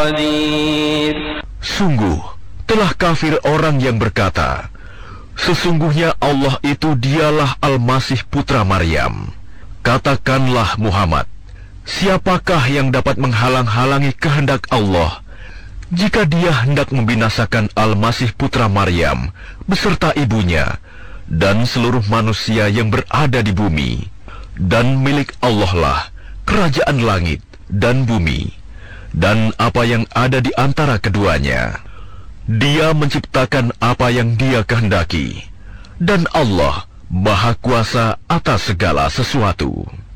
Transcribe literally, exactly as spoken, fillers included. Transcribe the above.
قدير. Sungguh telah kafir orang yang berkata, sesungguhnya Allah itu dialah Al-Masih putra Maryam. Katakanlah Muhammad, siapakah yang dapat menghalang-halangi kehendak Allah jika dia hendak membinasakan Al-Masih putra Maryam beserta ibunya dan seluruh manusia yang berada di bumi? Dan milik Allah lah kerajaan langit dan bumi dan apa yang ada di antara keduanya. Dia menciptakan apa yang Dia kehendaki, dan Allah Maha Kuasa atas segala sesuatu.